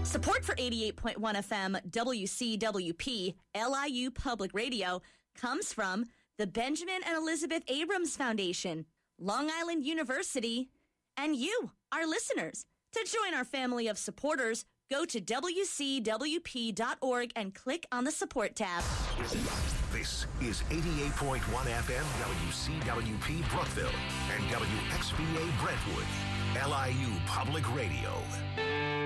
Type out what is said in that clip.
Support for 88.1 FM WCWP LIU Public Radio comes from the Benjamin and Elizabeth Abrams Foundation, Long Island University, and you, our listeners. To join our family of supporters, go to WCWP.org and click on the support tab. This is 88.1 FM WCWP Brookville and WXBA Brentwood, LIU Public Radio.